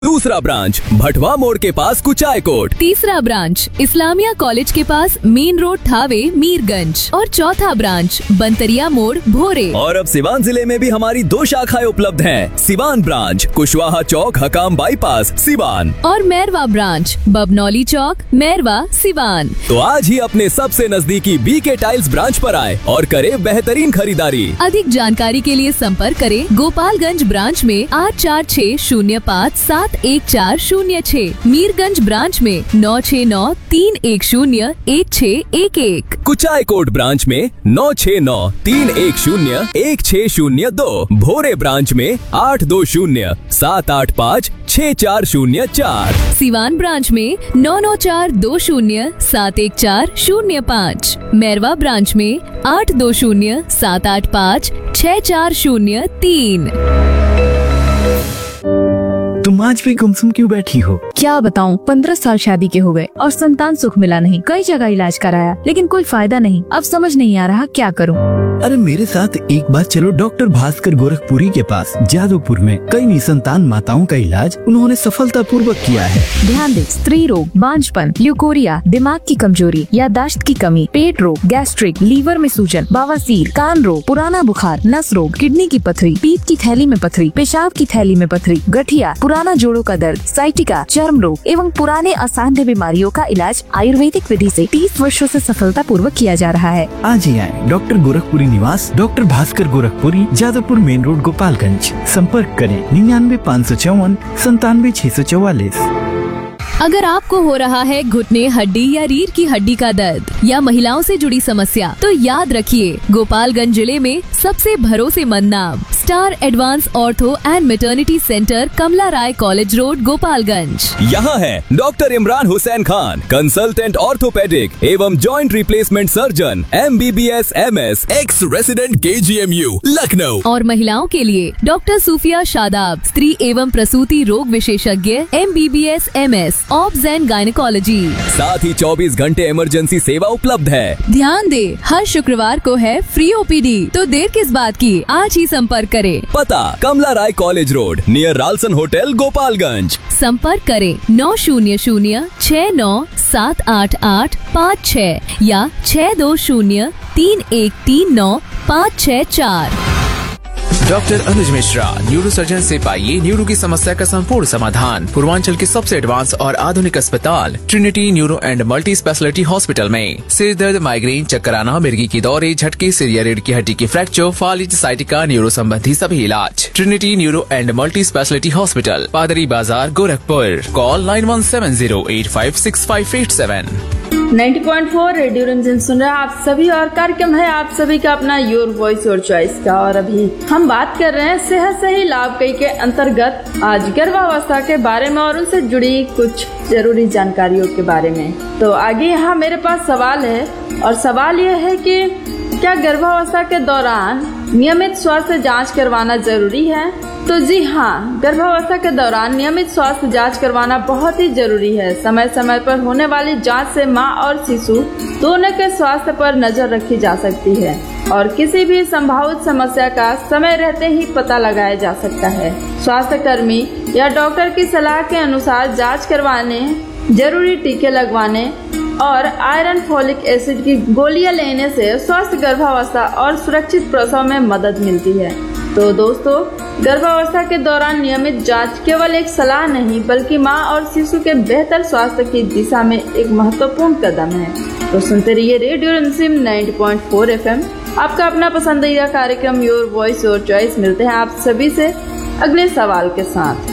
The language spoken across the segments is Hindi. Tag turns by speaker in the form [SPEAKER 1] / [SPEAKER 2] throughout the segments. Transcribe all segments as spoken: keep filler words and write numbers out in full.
[SPEAKER 1] दूसरा ब्रांच भटवा मोड़ के पास कुचायकोट।
[SPEAKER 2] तीसरा ब्रांच इस्लामिया कॉलेज के पास मेन रोड थावे मीरगंज। और चौथा ब्रांच बंतरिया मोड़ भोरे।
[SPEAKER 1] और अब सिवान जिले में भी हमारी दो शाखाएं उपलब्ध हैं। सिवान ब्रांच कुशवाहा चौक हकाम बाईपास सिवान
[SPEAKER 2] और मैरवा ब्रांच बबनौली चौक मैरवा सिवान।
[SPEAKER 1] तो आज ही अपने सबसे नजदीकी बीके टाइल्स ब्रांच पर आए और करे बेहतरीन खरीदारी।
[SPEAKER 2] अधिक जानकारी के लिए संपर्क करें गोपालगंज ब्रांच में आठ चार छः शून्य पाँच सात एक चार शून्य छः, मीरगंज ब्रांच में नौ छः नौ तीन एक शून्य एक छः एक एक,
[SPEAKER 1] कुचायकोट ब्रांच में नौ छः नौ तीन एक शून्य एक छः शून्य दो, भोरे ब्रांच में आठ दो शून्य सात आठ पाँच छः चार शून्य चार,
[SPEAKER 2] सिवान ब्रांच में नौ नौ चार दो शून्य सात एक चार शून्य पाँच, मैरवा ब्रांच में आठ दो शून्य सात आठ पाँच छः चार शून्य तीन।
[SPEAKER 3] तुम आज भी गुमसुम क्यों बैठी हो?
[SPEAKER 4] क्या बताऊं, पंद्रह साल शादी के हो गए और संतान सुख मिला नहीं। कई जगह इलाज कराया लेकिन कोई फायदा नहीं। अब समझ नहीं आ रहा क्या करूं।
[SPEAKER 3] अरे मेरे साथ एक बार चलो डॉक्टर भास्कर गोरखपुरी के पास। जादवपुर में कई निसंतान माताओं का इलाज उन्होंने सफलता पूर्वक किया है।
[SPEAKER 4] ध्यान दे, स्त्री रोग, बांझपन, ल्यूकोरिया, दिमाग की कमजोरी, याददाश्त की कमी, पेट रोग, गैस्ट्रिक, लीवर में सूजन, बवासीर, कान रोग, पुराना बुखार, नस रोग, किडनी की पथरी, पीत की थैली में पथरी, पेशाब की थैली में पथरी, गठिया, पुराना जोड़ों का दर्द, साइटिका, चर्म रोग एवं पुराने असाध्य बीमारियों का इलाज आयुर्वेदिक विधि से तीस वर्षों से सफलता पूर्वक किया जा रहा है।
[SPEAKER 3] आज ही आए डॉक्टर गोरखपुरी निवास, doctor Bhaskar Gorakhpuri, Jadavpur main road, Gopalganj. संपर्क करें निन्यानवे पाँच सौ चौवन संतानवे छह सौ चौवालीस।
[SPEAKER 2] अगर आपको हो रहा है घुटने, हड्डी या रीढ़ की हड्डी का दर्द या महिलाओं से जुड़ी समस्या, तो याद रखिए गोपालगंज जिले में सबसे भरोसेमंद नाम star advance ortho and maternity centre, Kamala Rai college road, Gopalganj.
[SPEAKER 1] यहाँ है doctor Imran Hussain Khan, consultant orthopaedic एवं joint replacement surgeon, M B B S M S, x resident के जी एम यू लखनऊ।
[SPEAKER 2] और महिलाओं के लिए डॉक्टर सूफिया शादाब, स्त्री एवं प्रसूति रोग विशेषज्ञ, M B B S M S, obs and gynaecology.
[SPEAKER 1] साथ ही चौबीस घंटे इमरजेंसी सेवा उपलब्ध है।
[SPEAKER 2] ध्यान दे, हर शुक्रवार को है फ्री ओ पी डी, तो देर किस बात की, आज ही संपर्क करें।
[SPEAKER 1] पता कमला राय college road near Ralson hotel, Gopalganj.
[SPEAKER 2] संपर्क करें नौ शून्य शून्य छः नौ सात आठ आठ पाँच छः या छः दो शून्य तीन एक तीन नौ पाँच छः चार।
[SPEAKER 5] डॉक्टर अनुज मिश्रा, न्यूरो सर्जन से पाइए न्यूरो की समस्या का संपूर्ण समाधान। पूर्वांचल के सबसे एडवांस और आधुनिक अस्पताल Trinity neuro and multi speciality hospital में सिर दर्द, माइग्रेन, चक्कर आना, मिर्गी की दौरे, झटके, सिर या रीढ़ की हड्डी की फ्रैक्चर, फालिज, साइटिका, न्यूरो संबंधी सभी इलाज। Trinity neuro and multi speciality hospital, पादरी बाजार, Gorakhpur. Call nine one seven zero eight five six five eight seven.
[SPEAKER 6] नब्बे पॉइंट चार रेडियो रंजन सुन रहे हैं आप सभी और कार्यक्रम है आप सभी का अपना योर वॉइस योर चॉइस का। और अभी हम बात कर रहे हैं सेहत सही लाभ कई के अंतर्गत आज गर्भावस्था के बारे में और उनसे जुड़ी कुछ जरूरी जानकारियों के बारे में। तो आगे यहाँ मेरे पास सवाल है और सवाल यह है कि क्या गर्भावस्था के दौरान नियमित स्वास्थ्य जांच करवाना जरूरी है? तो जी हाँ, गर्भावस्था के दौरान नियमित स्वास्थ्य जांच करवाना बहुत ही जरूरी है। समय समय पर होने वाली जांच से मां और शिशु दोनों के स्वास्थ्य पर नजर रखी जा सकती है और किसी भी संभावित समस्या का समय रहते ही पता लगाया जा सकता है। स्वास्थ्य कर्मी या डॉक्टर की सलाह के अनुसार जांच करवाने, जरूरी टीके लगवाने और आयरन, फोलिक एसिड की गोलियां लेने से स्वस्थ गर्भावस्था और सुरक्षित प्रसव में मदद मिलती है। तो दोस्तों, गर्भावस्था के दौरान नियमित जांच केवल एक सलाह नहीं बल्कि मां और शिशु के बेहतर स्वास्थ्य की दिशा में एक महत्वपूर्ण कदम है। तो सुनते रहिए रेडियो रंजिम नब्बे पॉइंट चार एफ एम, आपका अपना पसंदीदा कार्यक्रम योर वॉइस योर चॉइस। मिलते हैं आप सभी से अगले सवाल के साथ।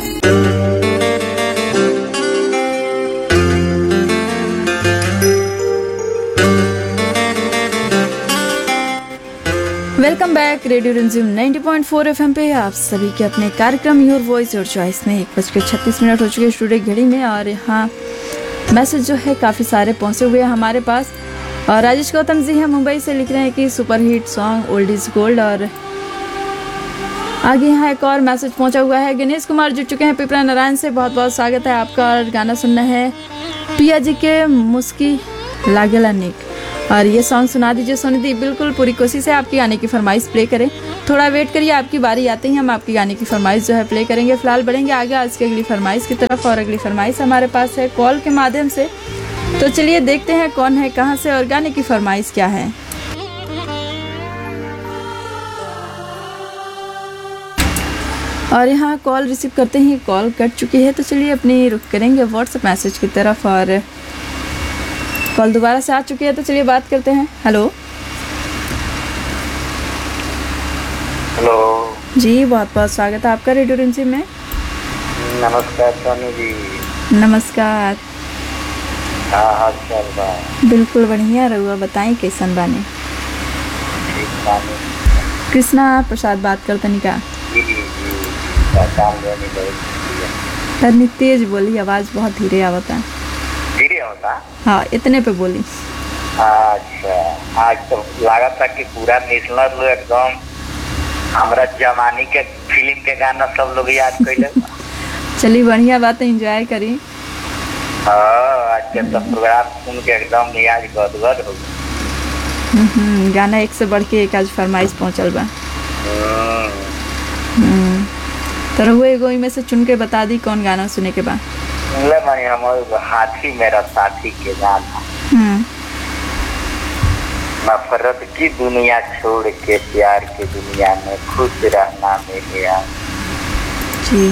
[SPEAKER 6] वेलकम बैक रेडियो रंजिम नब्बे पॉइंट चार एफएम पे आप सभी के अपने कार्यक्रम योर वॉइस योर चॉइस में एक बज के छत्तीस मिनट हो चुके हैं स्टूडियो घड़ी में। और यहाँ मैसेज जो है काफ़ी सारे पहुँचे हुए हैं हमारे पास। और राजेश गौतम जी हैं मुंबई से, लिख रहे हैं कि super hit song old is gold. और आगे यहाँ एक और मैसेज पहुँचा हुआ है, गणेश कुमार जुड़ चुके हैं पिपरा नारायण से, बहुत बहुत स्वागत है आपका। और गाना सुनना है पिया जी के मुस्की लागेला निक। और ये सॉन्ग सुना दीजिए सोनी दी। बिल्कुल पूरी कोशिश है आपकी गाने की फरमाइश प्ले करें। थोड़ा वेट करिए, आपकी बारी आते ही हम आपकी गाने की फरमाइश जो है प्ले करेंगे। फिलहाल बढ़ेंगे आगे आज की अगली फरमाइश की तरफ, और अगली फरमाइश हमारे पास है कॉल के माध्यम से। तो चलिए देखते हैं कौन है, कहाँ से और गाने की फरमाइश क्या है। और यहाँ कॉल रिसीव करते ही कॉल कट चुकी है। तो चलिए अपनी रुख करेंगे व्हाट्सएप मैसेज की तरफ, और कॉल दोबारा से आ चुकी है। तो चलिए बात करते हैं। हेलो
[SPEAKER 7] हेलो
[SPEAKER 6] जी, बहुत बहुत स्वागत है आपका रेडियो रिमझिम में।
[SPEAKER 7] नमस्कार सोनी जी।
[SPEAKER 6] नमस्कार।
[SPEAKER 7] का हाल चाल बा?
[SPEAKER 6] बिल्कुल बढ़िया रहुआ, बताएं कैसन बानी?
[SPEAKER 7] ठीक बानी।
[SPEAKER 6] कृष्णा प्रसाद बात करतनी का?
[SPEAKER 7] जी जी पहचान लेनी बहुत शुक्रिया।
[SPEAKER 6] तनी तेज बोली, आवाज़ बहुत धीरे आवता है।
[SPEAKER 7] धीरे होता?
[SPEAKER 6] हाँ, इतने पे बोली।
[SPEAKER 7] अच्छा, आज तो लगा था कि पूरा नेशनल लोग एकदम हमरा जमानी के फिल्म के गाना सब लोग याद कैले।
[SPEAKER 6] चलिए बढ़िया बात है, एंजॉय करी।
[SPEAKER 7] हाँ, आज के तो प्रोग्राम सुन के एकदम मियाज गदगद हो गया।
[SPEAKER 6] गाना एक से बढ़ के एक आज फरमाइश पहुंचल बा। तो रहुआ एगो में से चुन के बता दी कौन गाना सुने के बाद।
[SPEAKER 7] ले मनी हमारे हाथी मेरा साथी के गाना। नफरत की दुनिया छोड़ के प्यार की दुनिया में खुश रहना मेरे यार
[SPEAKER 6] जी।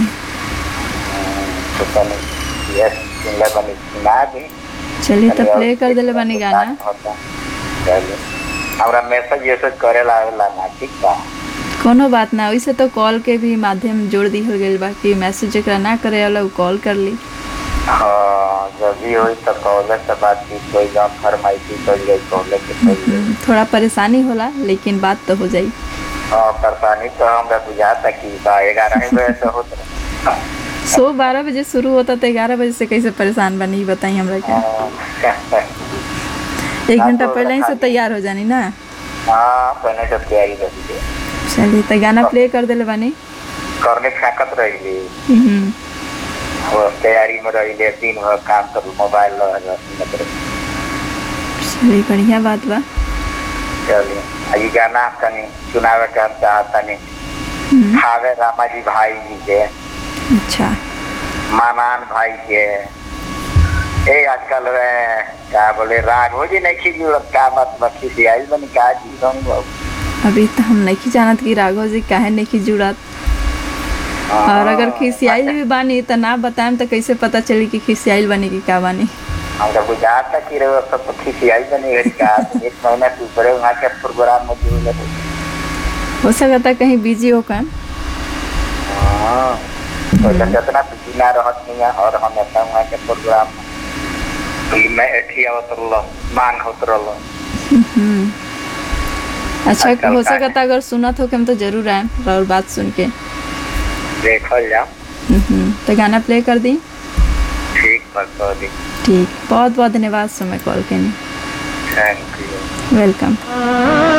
[SPEAKER 7] तो तनी यस ले मनी सुना दी।
[SPEAKER 6] चलिए तो प्ले कर देले बनी गाना।
[SPEAKER 7] चलिए हमरा मैसेज ये सब करे लावेला ना, ठीक बा?
[SPEAKER 6] कोनो बात ना, वैसे तो कॉल के भी माध्यम जोड़ दी हो गई बा कि मैसेज जरा ना करे वाला वो कॉल कर ली।
[SPEAKER 7] हाँ, जब भी होई तो कॉल से बात की कोई जब फरमाइशी कर गई कॉल के कोई
[SPEAKER 6] थोड़ा परेशानी होला, लेकिन बात तो हो जाई।
[SPEAKER 7] हाँ, परेशानी तो हमरा बुझाता कि ग्यारह बजे से होता।
[SPEAKER 6] सो बारह बजे शुरू होता तो ग्यारह बजे से कैसे परेशान बनी बताई हमरा क्या? एक घंटा पहले ही से तैयार हो जानी ना।
[SPEAKER 7] हाँ, पहले से तैयारी कर दी।
[SPEAKER 6] चलिए तो गाना प्ले कर देले बानी।
[SPEAKER 7] करने फेंकत रही वो तैयारी में रही ले, दिन भर काम कर मोबाइल मतलब।
[SPEAKER 6] चलिए बढ़िया बात बा।
[SPEAKER 7] चलिए ये गाना कनी सुनावे के हम चाहता नहीं। हावे रामा जी भाई जी के।
[SPEAKER 6] अच्छा।
[SPEAKER 7] मामान भाई के। ए आजकल क्या बोले राघव जी नहीं खी का मत मक्खी सियाई बनी का जी रहूँ।
[SPEAKER 6] अभी तो हम नहीं जानत कि राघव जी काहे नहीं जुड़त, और अगर खिसियाइल भी बानी तो ना बताएम तो कैसे पता चली कि खिसियाइल बनी कि क्या बानी?
[SPEAKER 7] हमरा बुझाता कि रे सब खिसियाइल बनी है का एक महीना से ऊपर वहां के प्रोग्राम में जुड़ गए।
[SPEAKER 6] हो सकता कहीं बिजी हो कर।
[SPEAKER 7] हां, तो जितना बिजी ना रहत नहीं है, और हम ऐसा वहां के प्रोग्राम में एठी आवत रहलो मांग होत रहलो।
[SPEAKER 6] हम्म अच्छा, हो सकता अगर सुनत हो के हम तो जरूर आए और बात सुन के
[SPEAKER 7] देखल जा।
[SPEAKER 6] तो गाना प्ले कर दी।
[SPEAKER 7] ठीक कर दी।
[SPEAKER 6] ठीक, बहुत बहुत धन्यवाद समय कॉल के लिए।
[SPEAKER 7] Thank you.
[SPEAKER 6] वेलकम।